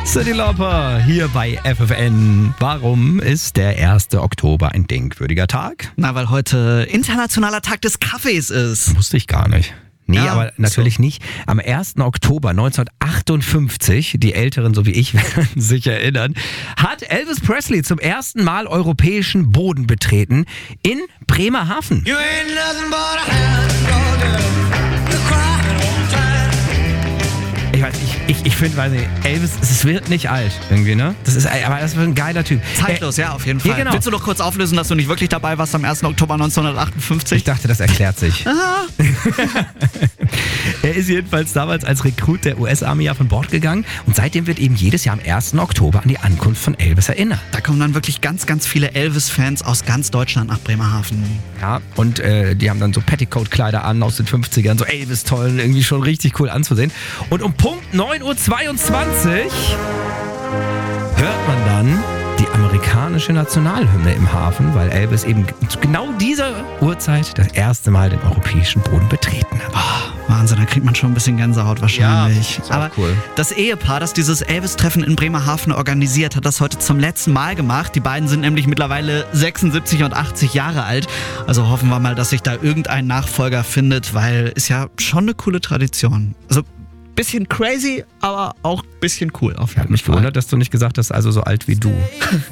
Cyndi Lauper hier bei FFN. Warum ist der 1. Oktober ein denkwürdiger Tag? Na, weil heute Internationaler Tag des Kaffees ist. Wusste ich gar nicht. Nee, Ja, aber natürlich nicht. Am 1. Oktober 1958, die Älteren so wie ich werden sich erinnern, hat Elvis Presley zum ersten Mal europäischen Boden betreten in Bremerhaven. You ain't nothing but a hound dog, you're crying all the time. Ich weiß, ich finde, weiß nicht, Elvis, es wird nicht alt irgendwie, ne? Das ist ein geiler Typ. Zeitlos, ja, auf jeden Fall. Ja, genau. Willst du noch kurz auflösen, dass du nicht wirklich dabei warst am 1. Oktober 1958? Ich dachte, das erklärt sich. Aha. Er ist jedenfalls damals als Rekrut der US-Armee ja von Bord gegangen und seitdem wird eben jedes Jahr am 1. Oktober an die Ankunft von Elvis erinnert. Da kommen dann wirklich ganz, ganz viele Elvis-Fans aus ganz Deutschland nach Bremerhaven. Ja, und die haben dann so Petticoat-Kleider an aus den 50ern, so Elvis-Tollen, irgendwie schon richtig cool anzusehen. Und um Punkt 9:22 Uhr hört man dann die amerikanische Nationalhymne im Hafen, weil Elvis eben zu genau dieser Uhrzeit das erste Mal den europäischen Boden betreten hat. Wahnsinn, da kriegt man schon ein bisschen Gänsehaut wahrscheinlich. Ja, ist auch Aber cool. das Ehepaar, das dieses Elvis-Treffen in Bremerhaven organisiert, hat das heute zum letzten Mal gemacht. Die beiden sind nämlich mittlerweile 76 und 80 Jahre alt. Also hoffen wir mal, dass sich da irgendein Nachfolger findet, weil ist ja schon eine coole Tradition. Also bisschen crazy, aber auch bisschen cool auf Hat jeden mich Fall. gewundert, dass du nicht gesagt hast, also so alt wie du.